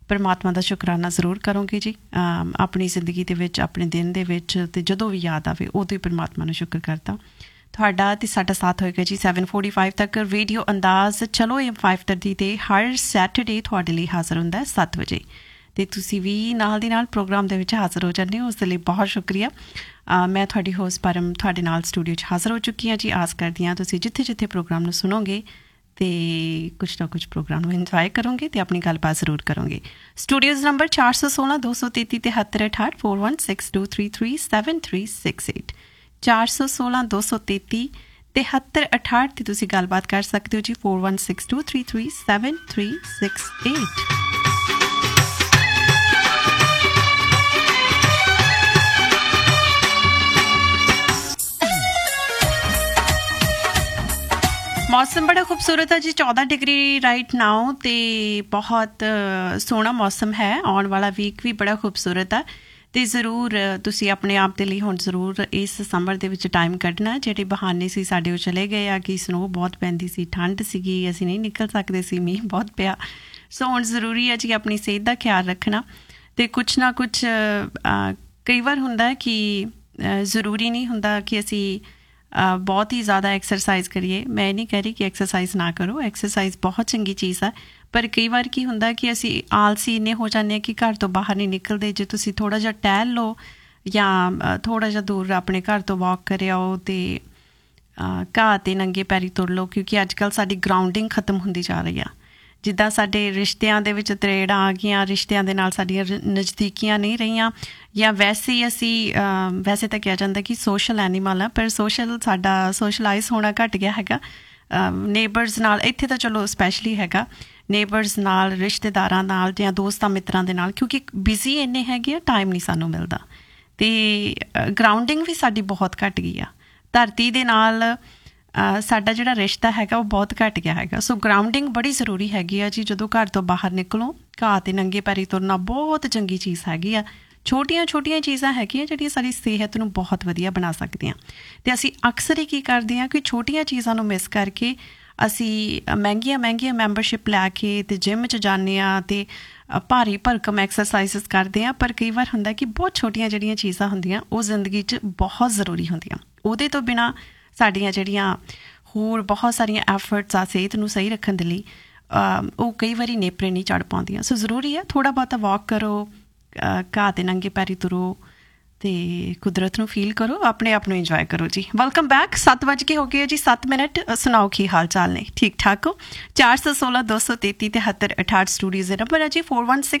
परमात्मा का शुकराना जरूर करोगे जी। अपनी जिंदगी के विच, अपने दिन के विच, ते जदों भी याद आवे उदों ही परमात्मा नूं शुक्र करता। तुहाडा ते साडा साथ होएगा जी 7:45 तक। रेडियो अंदाज़ चलो एम 5:30 ते हर सैटरडे तुहाडे लई हाज़र हुंदा है 7 वजे। तो तुसी भी नाल दी नाल प्रोग्राम दे विच हाज़र हो जाते हो, उस लिए बहुत शुक्रिया। मैं तुहाडी होस्ट परम तुहाडे नाल स्टूडियो च हाज़र हो चुकी हाँ जी। आस करदी हाँ तुसी जिथे जिथे प्रोग्राम नूं सुनोगे तो कुछ ना कुछ प्रोग्राम में इंजॉय करोगे तो अपनी गलबात जरूर करोगे। स्टूडियोज़ नंबर 416 233 73 68 4162337368 416 233 73 68 ਤੇ ਤੁਸੀਂ ਗੱਲਬਾਤ ਕਰ ਸਕਦੇ ਹੋ ਜੀ 4162337368। मौसम बड़ा खूबसूरत है जी, 14 डिग्री राइट नाउ ते बहुत सोहना मौसम है। आने वाला वीक भी बड़ा खूबसूरत है तो जरूर तुसी अपने आप के लिए हुण जरूर इस समर दे विच टाइम कढ़ना। जिहड़े बहाने सी साडे वो चले गए आ कि स्नो बहुत पैंदी सी, ठंड सीगी, असीं नहीं निकल सकदे सी, मींह बहुत पिया। सो हुण जरूरी है जी अपनी सेहत का ख्याल रखना। तो कुछ ना कुछ कई बार हुंदा है कि ज़रूरी नहीं हुंदा कि असीं बहुत ही ज़्यादा एक्सरसाइज करिए। मैं नहीं कह रही कि एक्सरसाइज ना करो, एक्सरसाइज बहुत चंगी चीज़ है, पर कई बार की हुंदा कि असी आलसी इन्ने हो जाते हैं कि घर तो बाहर नहीं निकलते। जो तुसी थोड़ा जिहा टहल लो या थोड़ा जिहा दूर अपने घर तो वॉक कर आओ तो घाह ते नंगे पैरी तुर लो, क्योंकि अजकल साडी ग्राउंडिंग खत्म होंदी जा रही है। जिद्दां साडे रिश्तियां दे विच तरेड़ां आ गईयां, रिश्तियां दे नाल साडीआं नज़दीकियां नहीं रहीआं, या वैसे ही असी वैसे तो कहा जाता कि सोशल एनीमल है, पर साडा सोशलाइज होना घट गया हैगा। नेबरस नाल इत्थे तो चलो स्पैशली हैगा, नेबरस नाल, रिश्तेदारां नाल या दोस्तां मित्रां दे नाल, क्योंकि बिजी इन्ने हैगे, टाइम नहीं सानूं मिलदा ते ग्राउंडिंग भी साडी बहुत घट गई आ। धरती दे नाल साडा जिहड़ा रिश्ता हैगा वो बहुत घट गया हैगा। सो ग्राउंडिंग बड़ी जरूरी हैगी आ जी। जदों घर तो बाहर निकलो, घाह ते नंगे पैरी तुरना बहुत चंगी चीज़ हैगी आ। छोटियां छोटियां चीज़ां हैगियां जिहड़ियां साडी सेहत नूं बहुत वधिया बना सकदियां। ते असीं अक्सर ही की करदे हां कि छोटियां चीज़ां नूं मिस करके असीं महंगियां मैंबरशिप लैके ते जिम च जाने आ ते भारी भरकम एक्सरसाइज़ करदे हां, पर कई बार हुंदा कि बहुत छोटियां जिहड़ियां चीज़ां हुंदियां वो जिंदगी च बहुत ज़रूरी हुंदियां। उहदे तो बिना साडियां जिहड़ियां होर बहुत सारियां एफर्ट्स आ सेहत नूं सही रखण दे लई वो कई बारी नेपरे नहीं चढ़ पाउंदियां। सो ज़रूरी है थोड़ा बहुता वॉक करो, घाह ते नंगे पैरी तुरो ते कुदरत नूं फील करो, अपने आप नूं इंजॉय करो जी। Welcome back. 7 बज के हो गए जी 7 मिनट। सुनाओ की हाल चाल ने, ठीक ठाक हो? 416 233 73 68 स्टूडियोज़ नंबर है जी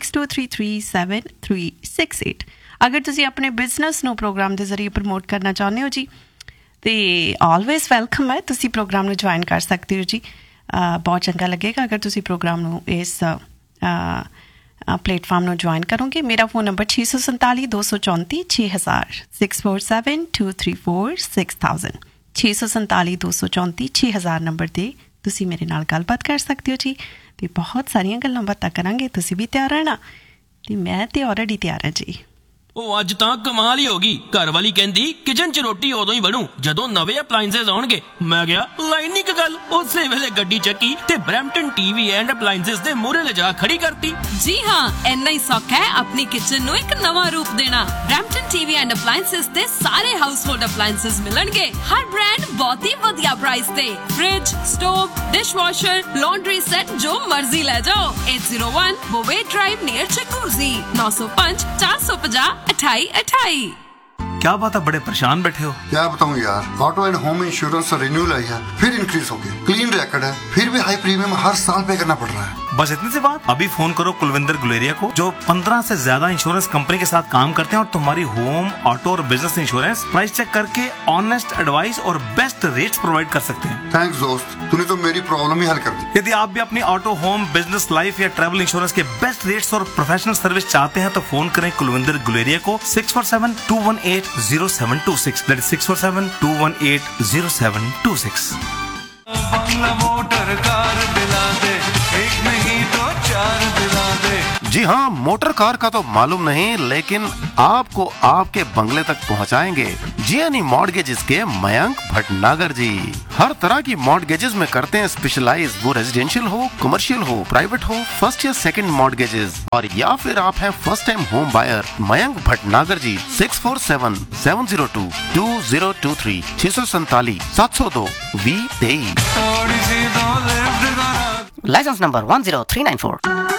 4162337368। अगर तुसीं अपने बिजनेस नूं प्रोग्राम के जरिए प्रमोट करना चाਹੁੰਦੇ हो जी तो ऑलवेज वेलकम है, तुसी प्रोग्राम में ज्वाइन कर सकते हो जी। बहुत चंगा लगेगा अगर तुसी प्रोग्राम में इस प्लेटफॉर्म में ज्वाइन करोगे। मेरा फ़ोन नंबर 647 234 6000 647 234 6000 647 234 6000 नंबर ते तुसी मेरे नाल गलबात कर सकते हो जी। तो बहुत सारियां गल्लां बातां करांगे, तुसी भी तैयार रहना ते मैं ते ऑलरेडी तैयार है जी। ਉਹ ਅੱਜ ਤਾਂ ਕਮਾਲ ਹੀ ਹੋ ਗਈ। ਘਰ ਵਾਲੀ ਕਹਿੰਦੀ ਕਿਚਨ 'ਚ ਰੋਟੀ ਉਦੋਂ ਹੀ ਬਣੂ ਜਦੋਂ ਨਵੇਂ ਅਪਲਾਈਐਂਸਸ ਆਉਣਗੇ। ਮੈਂ ਕਿਹਾ ਲਾਈਨ ਇੱਕ ਗੱਲ, ਉਸੇ ਵੇਲੇ ਗੱਡੀ ਚੱਕੀ ਤੇ ਬਰੈਂਪਟਨ ਟੀਵੀ ਐਂਡ ਅਪਲਾਈਐਂਸਸ ਦੇ ਮੂਹਰੇ ਲਿਜਾ ਖੜੀ ਕਰਤੀ। ਜੀ ਹਾਂ, ਇੰਨਾ ਹੀ ਸੌਖਾ ਹੈ ਆਪਣੀ ਕਿਚਨ ਨੂੰ ਇੱਕ ਨਵਾਂ ਰੂਪ ਦੇਣਾ। ਬਰੈਂਪਟਨ ਟੀਵੀ ਐਂਡ ਅਪਲਾਈਐਂਸਸ ਦੇ ਸਾਰੇ ਹਾਊਸਹੋਲਡ ਅਪਲਾਈਐਂਸਸ ਮਿਲਣਗੇ, ਹਰ ਬ੍ਰਾਂਡ ਬਹੁਤ ਹੀ ਵਧੀਆ ਪ੍ਰਾਈਸ ਤੇ। Fridge, stove, dishwasher, laundry set ਜੋ ਮਰਜ਼ੀ ਲੈ ਜਾਓ। 801 ਬੋਵੇ ਡਰਾਈਵ ਨੀਅਰ ਚਕੂਜ਼ੀ 905 450 2828। क्या बात है, बड़े परेशान बैठे हो? क्या बताऊं यार, auto and home insurance renewal आई है, फिर इंक्रीज हो गई। क्लीन रिकॉर्ड है, फिर भी हाई प्रीमियम हर साल पे करना पड़ रहा है। बस इतनी सी बात? अभी फोन करो कुलविंदर गुलेरिया को, जो 15 से ज्यादा इंश्योरेंस कंपनी के साथ काम करते हैं और तुम्हारी होम, ऑटो और बिजनेस इंश्योरेंस प्राइस चेक करके ऑनेस्ट एडवाइस और बेस्ट रेट्स प्रोवाइड कर सकते हैं। थैंक्स दोस्त, तूने तो मेरी प्रॉब्लम ही हल कर दी। यदि आप भी अपनी ऑटो, होम, बिजनेस, लाइफ या ट्रैवल इंश्योरेंस के बेस्ट रेट्स और प्रोफेशनल सर्विस चाहते हैं तो फोन करें कुलविंदर गुलेरिया को 647-218-0726। That is 647-218-0726। Bangla motor car दिला दे, एक नहीं तो चार दिला दे, जी हाँ, मोटर कार का तो मालूम नहीं, लेकिन आपको आपके बंगले तक पहुंचाएंगे जीएनई मॉर्टगेजेस के मयंक भटनागर जी। हर तरह की मॉर्टगेजेस में करते हैं स्पेशलाइज, वो रेजिडेंशियल हो, कमर्शियल हो, प्राइवेट हो, फर्स्ट या सेकंड मॉर्टगेजेस, और या फिर आप हैं first time home buyer. Mayank Bhatnagar जी 6477022023 647 702 2023। Licence number 10394।